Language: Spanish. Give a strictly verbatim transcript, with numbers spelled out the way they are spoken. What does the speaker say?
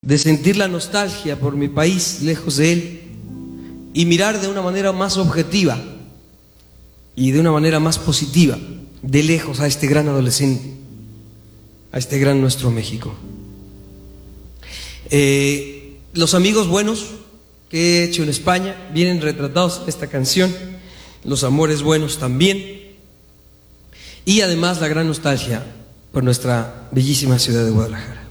de sentir la nostalgia por mi país, lejos de él, y mirar de una manera más objetiva y de una manera más positiva, de lejos, a este gran adolescente, a este gran nuestro México. Eh, los amigos buenos que he hecho en España vienen retratados en esta canción, los amores buenos también, y además la gran nostalgia por nuestra bellísima ciudad de Guadalajara.